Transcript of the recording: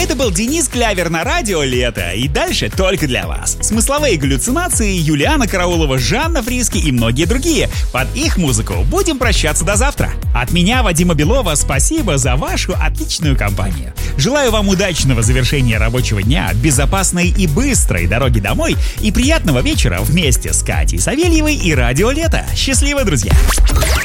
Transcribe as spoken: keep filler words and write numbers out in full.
Это был Денис Клявер на радио «Лето». И дальше только для вас. Смысловые галлюцинации, Юлиана Караулова, Жанна Фриски и многие другие. Под их музыку будем прощаться до завтра. От меня, Вадима Белова, спасибо за вашу отличную компанию. Желаю вам удачного завершения рабочего дня, безопасной и быстрой дороги домой и приятного вечера вместе с Катей Савельевой и радио «Лето». Счастливо, друзья!